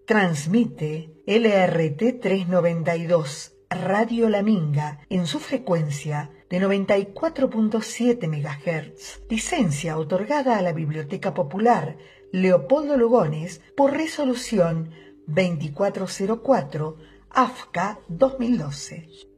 Transmite LRT 392 Radio La Minga en su frecuencia de 94.7 MHz. Licencia otorgada a la Biblioteca Popular Leopoldo Lugones por resolución 2404 AFCA 2012.